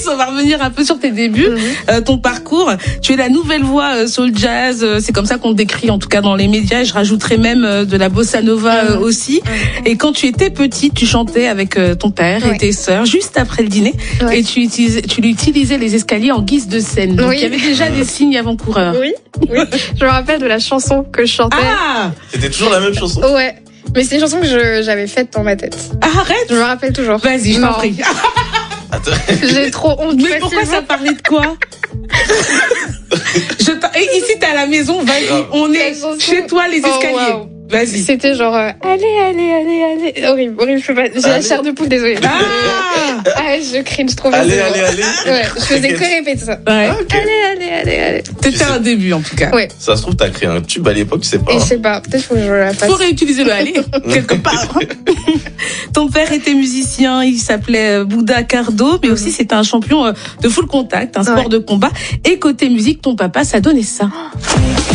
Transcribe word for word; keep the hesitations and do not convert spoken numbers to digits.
on va revenir un peu sur tes débuts, mm-hmm. euh, ton parcours. Tu es la nouvelle voix euh, soul jazz, euh, c'est comme ça qu'on te décrit en tout cas dans les médias. Et je rajouterais même euh, de la bossa nova euh, aussi. Mm-hmm. Et quand tu étais petite, tu chantais avec euh, ton père ouais. et tes sœurs juste après le dîner, ouais. et tu utilisais, tu utilisais les escaliers en guise de scène. Donc oui. il y avait déjà des signes avant-coureurs. Oui, oui. Je me rappelle de la chanson que je chantais. Ah, c'était toujours la même chanson. Ouais. Mais c'est une chanson que je, j'avais faite dans ma tête. Ah, arrête. Je me rappelle toujours. Vas-y, je t'en prie. Attends. J'ai trop honte. Mais pourquoi ça parlait de quoi? je Et ici, t'es à la maison, vas-y, on est chanson... chez toi, les escaliers. Oh, wow. Vas-y. C'était genre, euh, allez, allez, allez, allez. Horrible, horrible, je peux pas. J'ai allez. la chair de poule, désolée. Ah, ah je cringe trop bien. Allez, allez, allez. Ouais, je faisais que répéter ça. Ouais. Okay. Allez, allez, allez, allez. C'était un début, en tout cas. Ouais. Ça se trouve, t'as créé un tube à l'époque, tu sais pas. Et je sais pas, peut-être faut que je la fasse. Faut réutiliser le allez, quelque part. Ton père était musicien, il s'appelait Bouddha Cardo, mais aussi c'était un champion de full contact, un sport ouais. de combat. Et côté musique, ton papa, ça donnait ça.